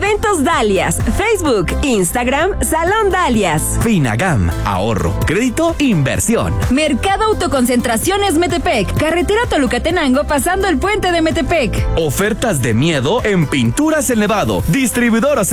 Eventos Dalias, Facebook, Instagram, Salón Dalias. Finagam, ahorro, crédito, inversión. Mercado Autoconcentraciones Metepec, carretera Toluca-Tenango pasando el puente de Metepec. Ofertas de miedo en Pinturas El Nevado, distribuidora